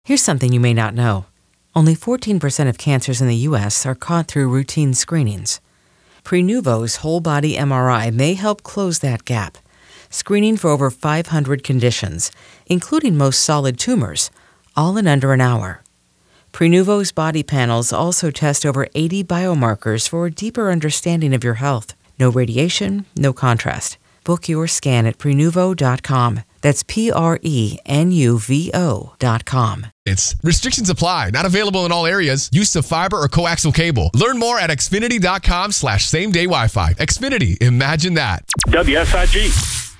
Here's something you may not know. Only 14% of cancers in the U.S. are caught through routine screenings. Prenuvo's whole-body MRI may help close that gap, screening for over 500 conditions, including most solid tumors, all in under an hour. Prenuvo's body panels also test over 80 biomarkers for a deeper understanding of your health. No radiation, no contrast. Book your scan at Prenuvo.com. That's Prenuvo.com. Restrictions apply. Not available in all areas. Use of fiber or coaxial cable. Learn more at Xfinity.com/same-day Wi-Fi. Xfinity. Imagine that. WSIG.